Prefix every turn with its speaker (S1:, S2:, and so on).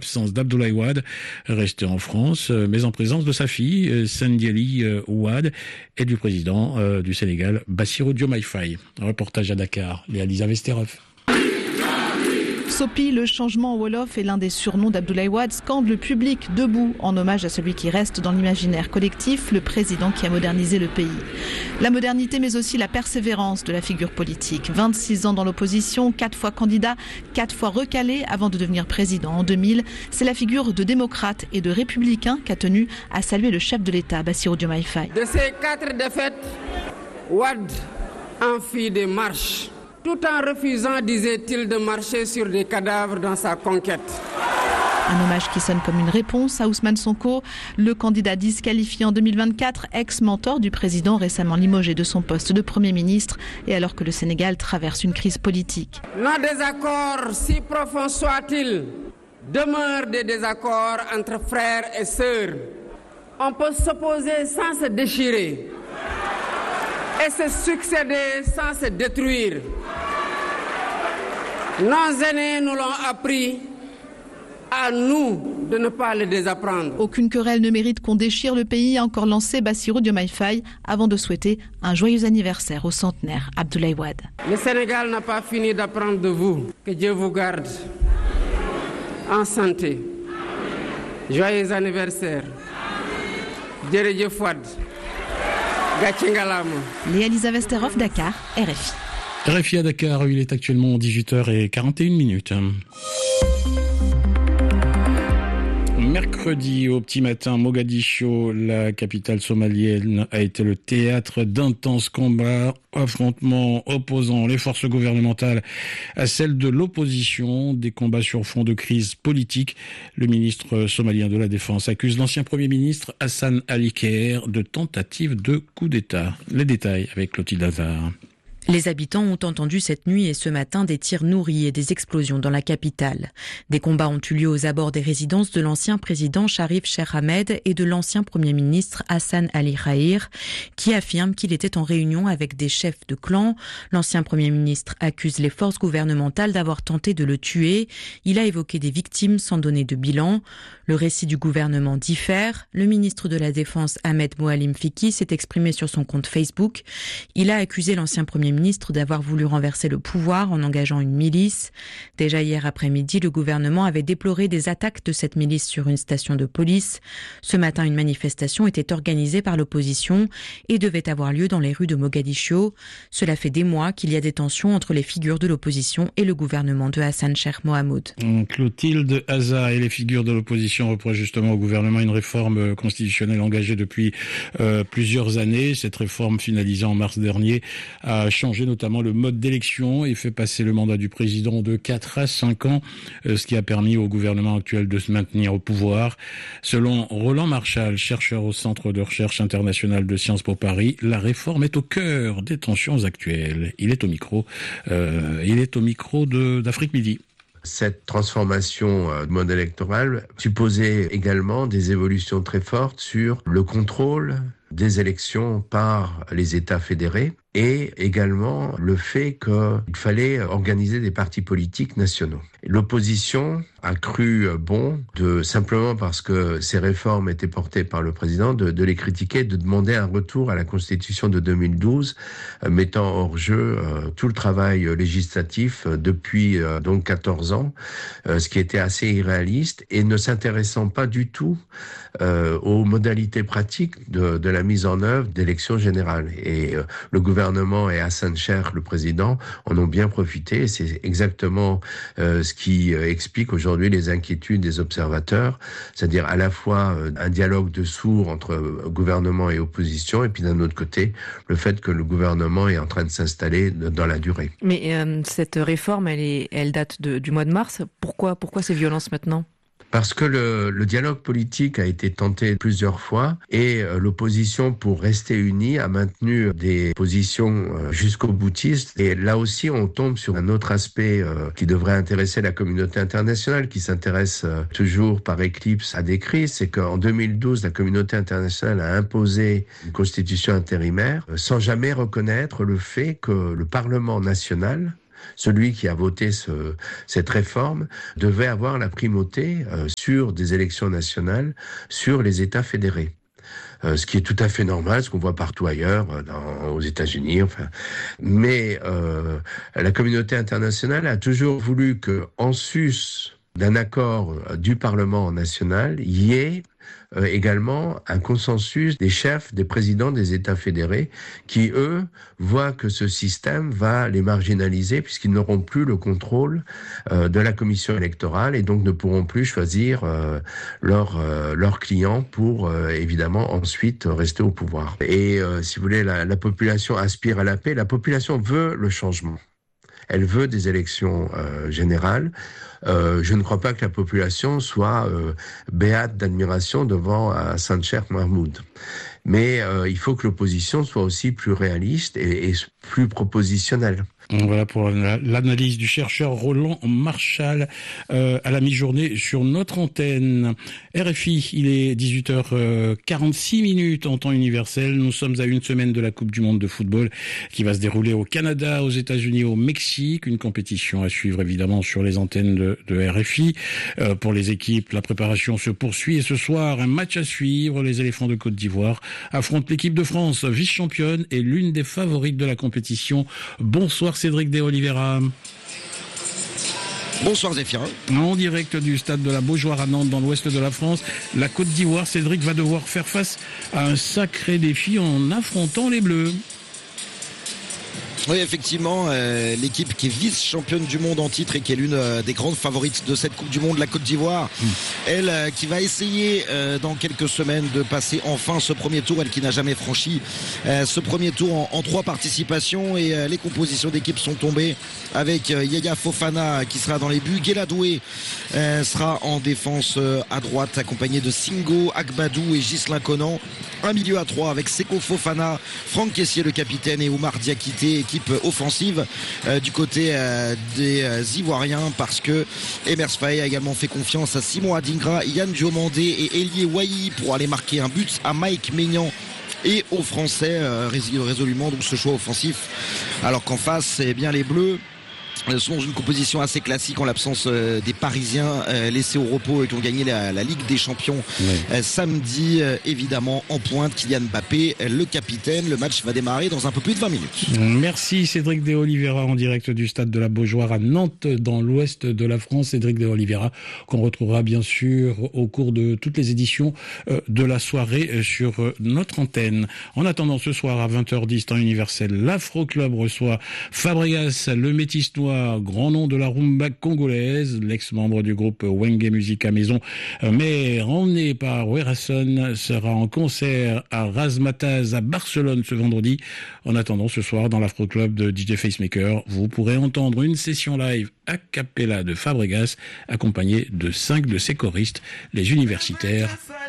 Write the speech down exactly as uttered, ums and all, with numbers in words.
S1: l'absence d'Abdoulaye Wade, resté en France, mais en présence de sa fille, Sandiali Ouad, et du président du Sénégal, Bassirou Diomaye Faye. Un reportage à Dakar, Léa-Lisa Vesterov.
S2: Sopi, le changement en Wolof est l'un des surnoms d'Abdoulaye Wade, scande le public debout en hommage à celui qui reste dans l'imaginaire collectif, le président qui a modernisé le pays. La modernité mais aussi la persévérance de la figure politique. vingt-six ans dans l'opposition, quatre fois candidat, quatre fois recalé avant de devenir président en deux mille. C'est la figure de démocrate et de républicain qu'a tenu à saluer le chef de l'État, Bassirou Diomaye Faye.
S3: De ces quatre défaites, Wade en fit des marches. Tout en refusant, disait-il, de marcher sur des cadavres dans sa conquête.
S2: Un hommage qui sonne comme une réponse à Ousmane Sonko, le candidat disqualifié en deux mille vingt-quatre, ex-mentor du président récemment limogé de son poste de Premier ministre, et alors que le Sénégal traverse une crise politique.
S3: Nos désaccords, si profonds soient-ils, demeurent des désaccords entre frères et sœurs. On peut s'opposer sans se déchirer et se succéder sans se détruire. Nos aînés nous l'ont appris, à nous de ne pas le désapprendre.
S2: Aucune querelle ne mérite qu'on déchire le pays, a encore lancé Bassirou Diomaye Faye avant de souhaiter un joyeux anniversaire au centenaire Abdoulaye Wade.
S3: Le Sénégal n'a pas fini d'apprendre de vous. Que Dieu vous garde en santé. Joyeux anniversaire. Djeredjeuf Wade. Gatchingalama.
S2: Léa-Lisa Vesterov, Dakar, R F I.
S1: R F I à Dakar, il est actuellement dix-huit heures quarante et une minutes. Mercredi au petit matin, Mogadiscio, la capitale somalienne, a été le théâtre d'intenses combats, affrontements opposant les forces gouvernementales à celles de l'opposition, des combats sur fond de crise politique. Le ministre somalien de la Défense accuse l'ancien Premier ministre Hassan Ali Khair de tentative de coup d'État. Les détails avec Clotilde Hazard.
S4: Les habitants ont entendu cette nuit et ce matin des tirs nourris et des explosions dans la capitale. Des combats ont eu lieu aux abords des résidences de l'ancien président Sharif Sheikh Ahmed et de l'ancien premier ministre Hassan Ali Khair, qui affirme qu'il était en réunion avec des chefs de clan. L'ancien premier ministre accuse les forces gouvernementales d'avoir tenté de le tuer. Il a évoqué des victimes sans donner de bilan. Le récit du gouvernement diffère. Le ministre de la Défense Ahmed Moalim Fiki s'est exprimé sur son compte Facebook. Il a accusé l'ancien premier ministre ministre d'avoir voulu renverser le pouvoir en engageant une milice. Déjà hier après-midi, le gouvernement avait déploré des attaques de cette milice sur une station de police. Ce matin, une manifestation était organisée par l'opposition et devait avoir lieu dans les rues de Mogadiscio. Cela fait des mois qu'il y a des tensions entre les figures de l'opposition et le gouvernement de Hassan Sheikh Mohamud.
S1: Clotilde Hazard et les figures de l'opposition reprochent justement au gouvernement une réforme constitutionnelle engagée depuis euh, plusieurs années. Cette réforme finalisée en mars dernier a changé notamment le mode d'élection et fait passer le mandat du président de quatre à cinq ans, ce qui a permis au gouvernement actuel de se maintenir au pouvoir. Selon Roland Marchal, chercheur au Centre de recherche international de Sciences Po Paris, la réforme est au cœur des tensions actuelles. Il est au micro, euh, il est au micro de, d'Afrique Midi.
S5: Cette transformation de mode électoral supposait également des évolutions très fortes sur le contrôle des élections par les États fédérés et également le fait qu'il fallait organiser des partis politiques nationaux. L'opposition a cru bon, de simplement parce que ces réformes étaient portées par le président, de, de les critiquer, de demander un retour à la Constitution de deux mille douze, euh, mettant hors jeu euh, tout le travail législatif euh, depuis euh, donc quatorze ans, euh, ce qui était assez irréaliste et ne s'intéressant pas du tout euh, aux modalités pratiques de, de la mise en œuvre d'élections générales. Et euh, le gouvernement et Hassan Sheikh, le président, en ont bien profité. C'est exactement euh, ce qui euh, explique aujourd'hui les inquiétudes des observateurs, c'est-à-dire à la fois euh, un dialogue de sourds entre euh, gouvernement et opposition, et puis d'un autre côté, le fait que le gouvernement est en train de s'installer dans la durée.
S4: Mais euh, cette réforme, elle, est, elle date de, du mois de mars. Pourquoi, pourquoi ces violences maintenant ?
S5: Parce que le, le dialogue politique a été tenté plusieurs fois et euh, l'opposition, pour rester unie, a maintenu des positions euh, jusqu'au boutiste. Et là aussi, on tombe sur un autre aspect euh, qui devrait intéresser la communauté internationale, qui s'intéresse euh, toujours par éclipse à des crises. C'est qu'en deux mille douze, la communauté internationale a imposé une constitution intérimaire euh, sans jamais reconnaître le fait que le Parlement national celui qui a voté ce, cette réforme devait avoir la primauté euh, sur des élections nationales, sur les États fédérés. Euh, ce qui est tout à fait normal, ce qu'on voit partout ailleurs, dans, aux États-Unis. Enfin, mais euh, la communauté internationale a toujours voulu que, en sus d'un accord du Parlement national, il y ait euh, également un consensus des chefs, des présidents des États fédérés, qui eux voient que ce système va les marginaliser puisqu'ils n'auront plus le contrôle euh, de la commission électorale et donc ne pourront plus choisir euh, leurs euh, leurs clients pour euh, évidemment ensuite rester au pouvoir. Et euh, si vous voulez, la, la population aspire à la paix. La population veut le changement. Elle veut des élections euh, générales. Euh, je ne crois pas que la population soit euh, béate d'admiration devant Hassan Cheikh Mahmoud. Mais euh, il faut que l'opposition soit aussi plus réaliste et, et plus propositionnelle.
S1: Voilà pour l'analyse du chercheur Roland Marchal euh, à la mi-journée sur notre antenne. R F I, il est dix-huit heures quarante-six minutes en temps universel. Nous sommes à une semaine de la Coupe du Monde de football qui va se dérouler au Canada, aux États-Unis, au Mexique. Une compétition à suivre évidemment sur les antennes de, de R F I. Euh, pour les équipes, la préparation se poursuit et ce soir, un match à suivre. Les éléphants de Côte d'Ivoire affrontent l'équipe de France, vice-championne et l'une des favorites de la compétition. Bonsoir Cédric de Oliveira.
S6: Bonsoir Zéphirin.
S1: En direct du stade de la Beaujoire à Nantes dans l'ouest de la France, la Côte d'Ivoire, Cédric va devoir faire face à un sacré défi en affrontant les Bleus.
S6: Oui, effectivement, euh, l'équipe qui est vice-championne du monde en titre et qui est l'une euh, des grandes favorites de cette Coupe du Monde, la Côte d'Ivoire, mmh. elle euh, qui va essayer euh, dans quelques semaines de passer enfin ce premier tour, elle qui n'a jamais franchi euh, ce premier tour en, en trois participations et euh, les compositions d'équipe sont tombées avec euh, Yaya Fofana qui sera dans les buts, Guela Doué euh, sera en défense euh, à droite accompagné de Singo, Agbadou et Ghislain Conan, un milieu à trois avec Seko Fofana, Franck Kessié le capitaine et Oumar Diakité, équipe offensive euh, du côté euh, des euh, Ivoiriens parce que Emers Faé a également fait confiance à Simon Adingra, Yann Diomandé et Elie Wahi pour aller marquer un but à Mike Maignan et aux Français euh, résolument donc ce choix offensif alors qu'en face eh bien les Bleus sont une composition assez classique en l'absence euh, des Parisiens euh, laissés au repos et qui ont gagné la, la Ligue des Champions oui. euh, samedi euh, évidemment en pointe Kylian Mbappé euh, le capitaine. Le match va démarrer dans un peu plus de vingt minutes.
S1: Merci Cédric de Oliveira en direct du stade de la Beaujoire à Nantes dans l'ouest de la France. Cédric de Oliveira qu'on retrouvera bien sûr au cours de toutes les éditions euh, de la soirée euh, sur euh, notre antenne. En attendant ce soir à vingt heures dix temps universel, l'Afro Club reçoit Fabregas, le métis noir, grand nom de la rumba congolaise, l'ex-membre du groupe Wenge Musique à Maison, mais emmené par Werason, sera en concert à Razmataz à Barcelone ce vendredi. En attendant ce soir dans l'Afro Club de D J Facemaker, vous pourrez entendre une session live a cappella de Fabregas accompagné de cinq de ses choristes, les universitaires